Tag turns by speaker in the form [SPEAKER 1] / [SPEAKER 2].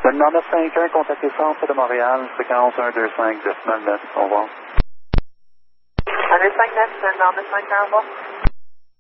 [SPEAKER 1] Le numéro 951, contactez Centre de Montréal, fréquence 125 999. Au revoir.
[SPEAKER 2] 159, 951, au revoir.